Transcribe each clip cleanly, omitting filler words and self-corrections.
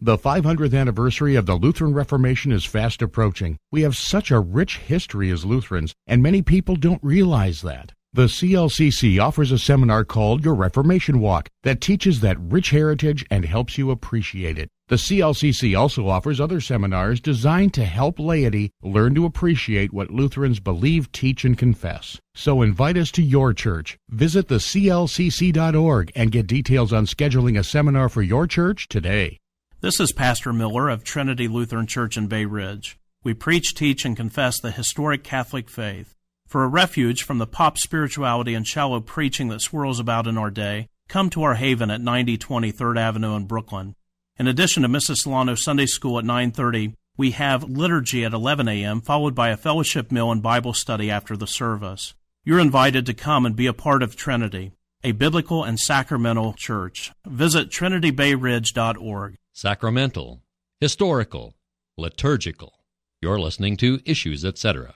The 500th anniversary of the Lutheran Reformation is fast approaching. We have such a rich history as Lutherans, and many people don't realize that. The CLCC offers a seminar called Your Reformation Walk that teaches that rich heritage and helps you appreciate it. The CLCC also offers other seminars designed to help laity learn to appreciate what Lutherans believe, teach, and confess. So invite us to your church. Visit theclcc.org and get details on scheduling a seminar for your church today. This is Pastor Miller of Trinity Lutheran Church in Bay Ridge. We preach, teach, and confess the historic Catholic faith. For a refuge from the pop spirituality and shallow preaching that swirls about in our day, come to our haven at 9020 3rd Avenue in Brooklyn. In addition to Mrs. Solano Sunday School at 9:30, we have liturgy at 11 a.m., followed by a fellowship meal and Bible study after the service. You're invited to come and be a part of Trinity, a biblical and sacramental church. Visit trinitybayridge.org. Sacramental, historical, liturgical. You're listening to Issues, Etc.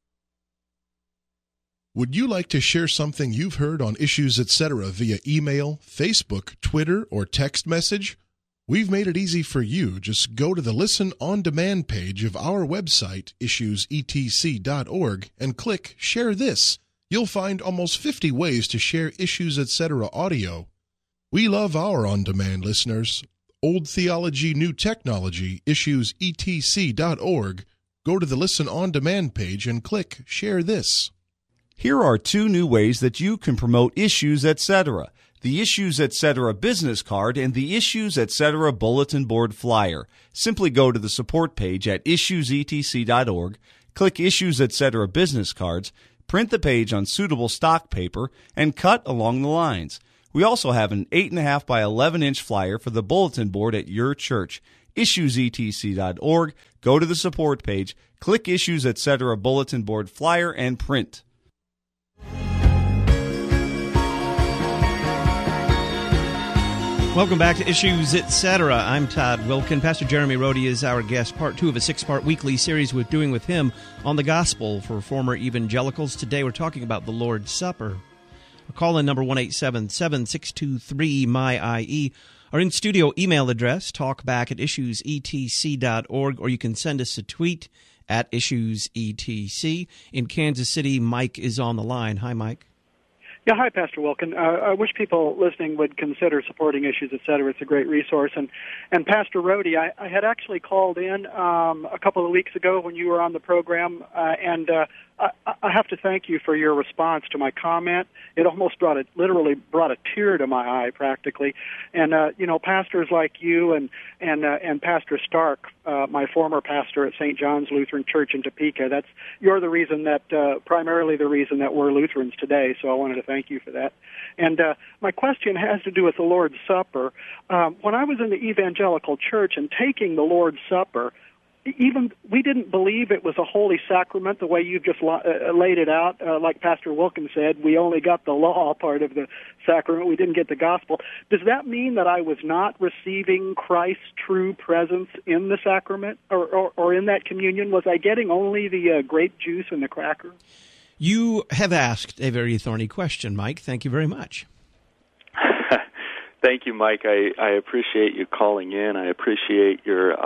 Would you like to share something you've heard on Issues, Etc. via email, Facebook, Twitter, or text message? We've made it easy for you. Just go to the Listen on Demand page of our website, issuesetc.org, and click Share This. You'll find almost 50 ways to share Issues, Etc. audio. We love our on-demand listeners. Old Theology, New Technology, issuesetc.org. Go to the Listen on Demand page and click Share This. Here are two new ways that you can promote Issues, Etc. The Issues, Etc. business card and the Issues, Etc. bulletin board flyer. Simply go to the support page at issuesetc.org, click Issues, Etc. business cards, print the page on suitable stock paper, and cut along the lines. We also have an 8.5 by 11-inch flyer for the bulletin board at your church. Issuesetc.org. Go to the support page, click Issues, Etc. bulletin board flyer, and print. Welcome back to Issues, Etc. I'm Todd Wilkin. Pastor Jeremy Rhodey is our guest, part 2 of a 6-part weekly series we're doing with him on the gospel for former evangelicals. Today we're talking about the Lord's Supper. Call in number 1-877-7623-MY-IE. Our in-studio email address, talkback@issuesetc.org, or you can send us a tweet at issuesetc. In Kansas City, Mike is on the line. Hi, Mike. Yeah, hi, Pastor Wilkin. I wish people listening would consider supporting Issues, Etc. It's a great resource. And Pastor Rhodey, I had actually called in a couple of weeks ago when you were on the program, and I have to thank you for your response to my comment. It almost literally brought a tear to my eye, practically. And pastors like you and Pastor Stark, my former pastor at St. John's Lutheran Church in Topeka, you're the reason that primarily the reason that we're Lutherans today. So I wanted to thank you for that. And my question has to do with the Lord's Supper. When I was in the evangelical church and taking the Lord's Supper, even we didn't believe it was a holy sacrament the way you've just laid it out. Like Pastor Wilkins said, we only got the law part of the sacrament. We didn't get the gospel. Does that mean that I was not receiving Christ's true presence in the sacrament or in that communion? Was I getting only the grape juice and the cracker? You have asked a very thorny question, Mike. Thank you very much. Thank you, Mike. I appreciate you calling in. I appreciate your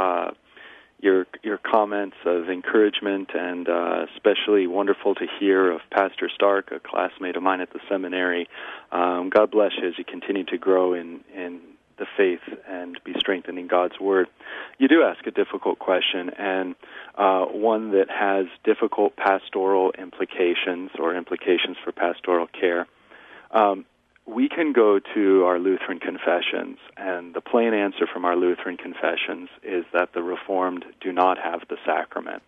comments of encouragement, and especially wonderful to hear of Pastor Stark, a classmate of mine at the seminary. God bless you as you continue to grow in the faith and be strengthened in God's Word. You do ask a difficult question, and one that has difficult pastoral implications or implications for pastoral care. We can go to our Lutheran confessions, and the plain answer from our Lutheran confessions is that the Reformed do not have the sacrament.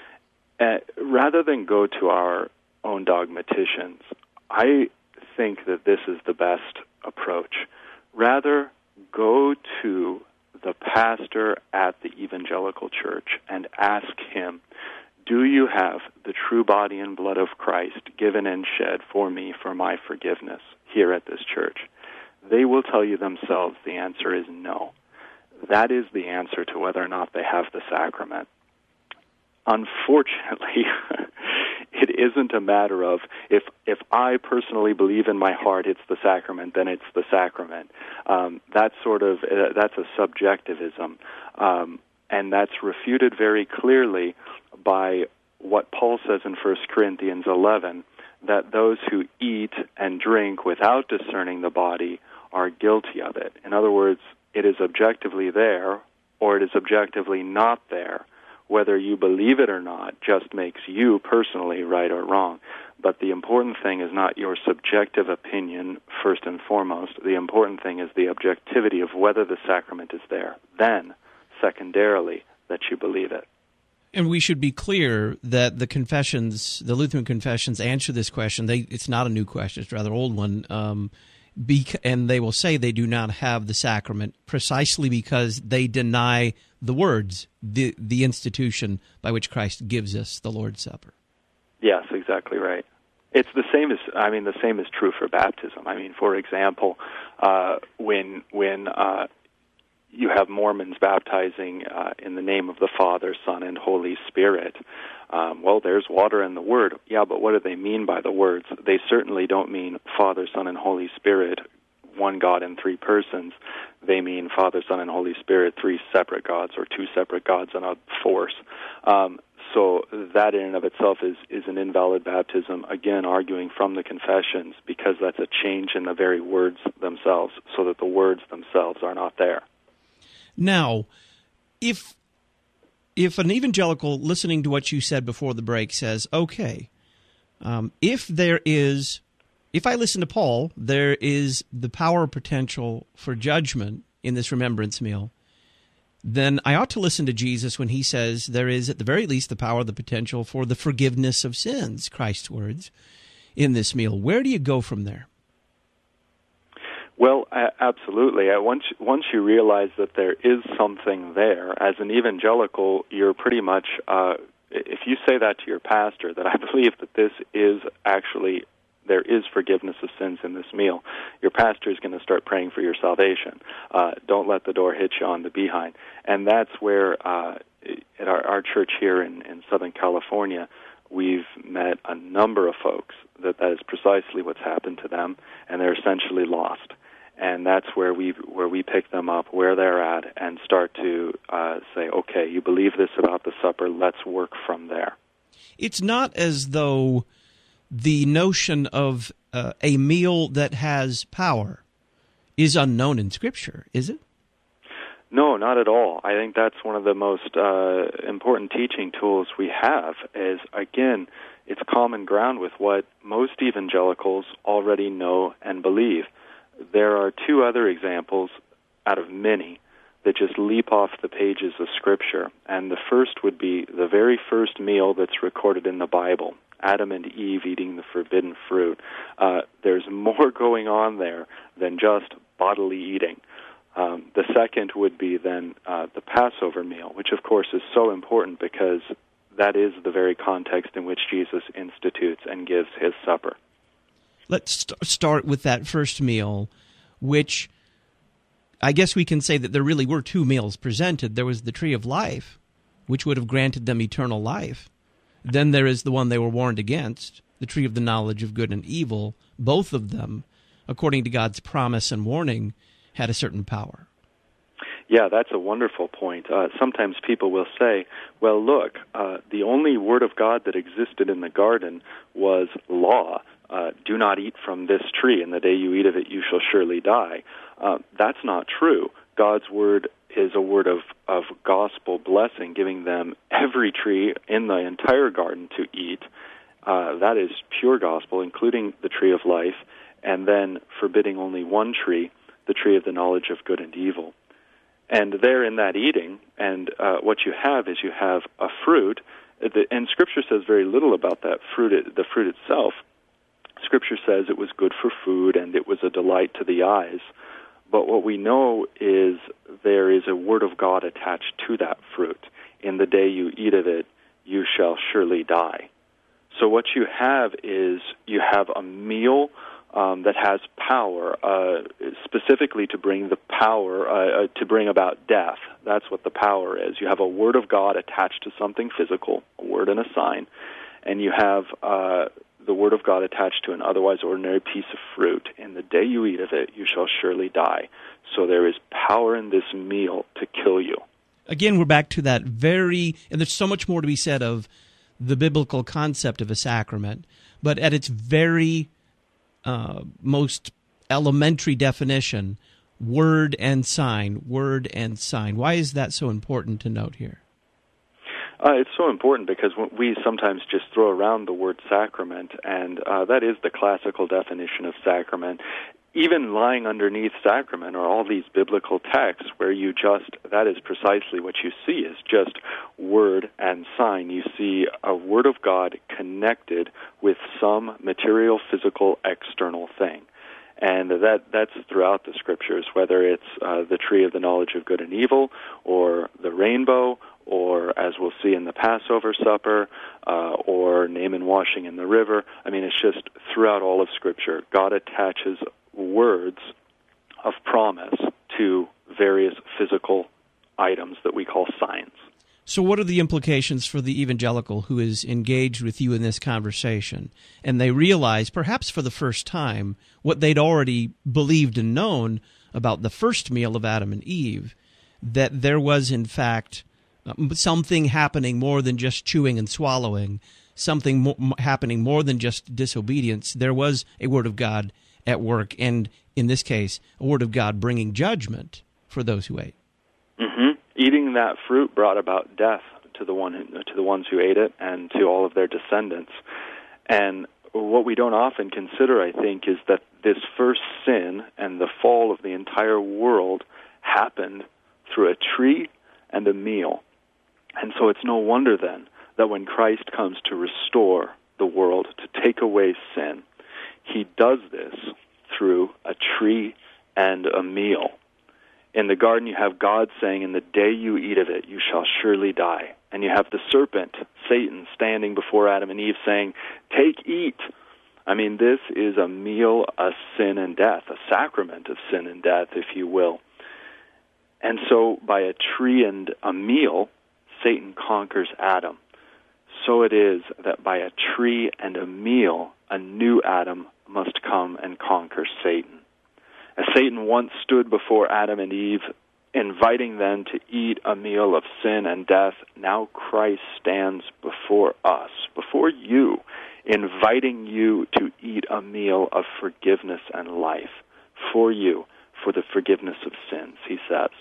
Rather than go to our own dogmaticians, I think that this is the best approach. Rather, go to the pastor at the evangelical church and ask him, do you have the true body and blood of Christ given and shed for me for my forgiveness here at this church? They will tell you themselves the answer is no. That is the answer to whether or not they have the sacrament. Unfortunately, It isn't a matter of if I personally believe in my heart it's the sacrament, then it's the sacrament. That's a subjectivism, and that's refuted very clearly by what Paul says in 1 Corinthians 11, that those who eat and drink without discerning the body are guilty of it. In other words, it is objectively there, or it is objectively not there. Whether you believe it or not just makes you personally right or wrong. But the important thing is not your subjective opinion, first and foremost. The important thing is the objectivity of whether the sacrament is there. Then, secondarily, that you believe it. And we should be clear that the confessions, the Lutheran confessions, answer this question. It's not a new question; it's a rather old one. And they will say they do not have the sacrament precisely because they deny the words, the institution by which Christ gives us the Lord's Supper. Yes, exactly right. It's the same is true for baptism. For example, when you have Mormons baptizing in the name of the Father, Son, and Holy Spirit. There's water in the Word. Yeah, but what do they mean by the words? They certainly don't mean Father, Son, and Holy Spirit, one God in three persons. They mean Father, Son, and Holy Spirit, three separate gods, or two separate gods and a force. So that in and of itself is an invalid baptism, again, arguing from the confessions, because that's a change in the very words themselves, so that the words themselves are not there. Now, if an evangelical listening to what you said before the break says, okay, if I listen to Paul, there is the power potential for judgment in this remembrance meal, then I ought to listen to Jesus when he says there is at the very least the power, the potential for the forgiveness of sins, Christ's words, in this meal. Where do you go from there? Well, absolutely. Once you realize that there is something there, as an evangelical, you're pretty much, if you say that to your pastor, that I believe that this is actually, there is forgiveness of sins in this meal, your pastor is going to start praying for your salvation. Don't let the door hit you on the behind. And that's where, at our church here in Southern California, we've met a number of folks that is precisely what's happened to them, and they're essentially lost. And that's where we pick them up where they're at and start to say, okay, you believe this about the supper, let's work from there. It's not as though the notion of a meal that has power is unknown in Scripture, is it? No, not at all. I think that's one of the most important teaching tools we have is, again, it's common ground with what most evangelicals already know and believe. There are two other examples out of many that just leap off the pages of Scripture. And the first would be the very first meal that's recorded in the Bible, Adam and Eve eating the forbidden fruit. There's more going on there than just bodily eating. The second would be then the Passover meal, which of course is so important because that is the very context in which Jesus institutes and gives his supper. Let's start with that first meal, which I guess we can say that there really were two meals presented. There was the tree of life, which would have granted them eternal life. Then there is the one they were warned against, the tree of the knowledge of good and evil. Both of them, according to God's promise and warning, had a certain power. Yeah, that's a wonderful point. Sometimes people will say, well, look, the only word of God that existed in the garden was law. Do not eat from this tree, and the day you eat of it, you shall surely die. That's not true. God's word is a word of gospel blessing, giving them every tree in the entire garden to eat. That is pure gospel, including the tree of life, and then forbidding only one tree, the tree of the knowledge of good and evil. And there in that eating, and what you have is you have a fruit, and Scripture says very little about that fruit, the fruit itself. Scripture says it was good for food and it was a delight to the eyes. But what we know is there is a word of God attached to that fruit. In the day you eat of it, you shall surely die. So what you have is you have a meal that has power, specifically to bring the power, to bring about death. That's what the power is. You have a word of God attached to something physical, a word and a sign, and you have the Word of God attached to an otherwise ordinary piece of fruit, and the day you eat of it, you shall surely die. So there is power in this meal to kill you. Again, we're back to that and there's so much more to be said of the biblical concept of a sacrament, but at its very most elementary definition, word and sign, word and sign. Why is that so important to note here? It's so important because we sometimes just throw around the word sacrament, and that is the classical definition of sacrament. Even lying underneath sacrament are all these biblical texts where that is precisely what you see, is just word and sign. You see a word of God connected with some material, physical, external thing. And that's throughout the Scriptures, whether it's the tree of the knowledge of good and evil, or the rainbow, or as we'll see in the Passover supper, or Naaman washing in the river. I mean, it's just throughout all of Scripture, God attaches words of promise to various physical items that we call signs. So what are the implications for the evangelical who is engaged with you in this conversation, and they realize, perhaps for the first time, what they'd already believed and known about the first meal of Adam and Eve, that there was, in fact, something happening more than just chewing and swallowing, something happening more than just disobedience. There was a Word of God at work, and in this case, a Word of God bringing judgment for those who ate. Mm-hmm. Eating that fruit brought about death to the ones who ate it and to all of their descendants. And what we don't often consider, I think, is that this first sin and the fall of the entire world happened through a tree and a meal. And so it's no wonder then that when Christ comes to restore the world, to take away sin, he does this through a tree and a meal. In the garden, you have God saying, "In the day you eat of it, you shall surely die." And you have the serpent, Satan, standing before Adam and Eve saying, "Take, eat." I mean, this is a meal of sin and death, a sacrament of sin and death, if you will. And so by a tree and a meal, Satan conquers Adam. So it is that by a tree and a meal, a new Adam must come and conquer Satan. As Satan once stood before Adam and Eve, inviting them to eat a meal of sin and death, now Christ stands before us, before you, inviting you to eat a meal of forgiveness and life for you, for the forgiveness of sins, he says.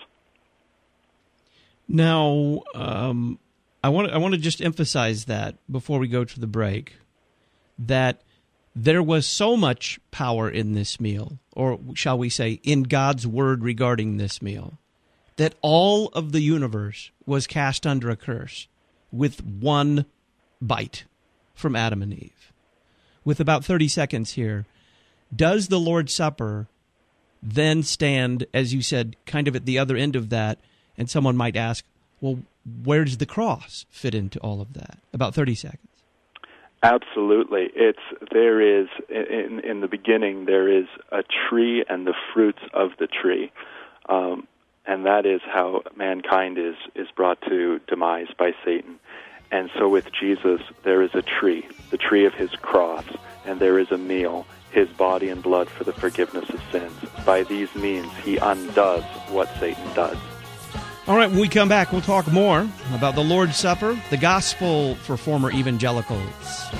Now, I want to just emphasize that before we go to the break, that there was so much power in this meal, or shall we say, in God's word regarding this meal, that all of the universe was cast under a curse with one bite from Adam and Eve. With about 30 seconds here, does the Lord's Supper then stand, as you said, kind of at the other end of that? And someone might ask, well, where does the cross fit into all of that? About 30 seconds. Absolutely. There is in the beginning, there is a tree and the fruits of the tree. And that is how mankind is brought to demise by Satan. And so with Jesus, there is a tree, the tree of his cross, and there is a meal, his body and blood for the forgiveness of sins. By these means, he undoes what Satan does. All right, when we come back, we'll talk more about the Lord's Supper, the gospel for former evangelicals.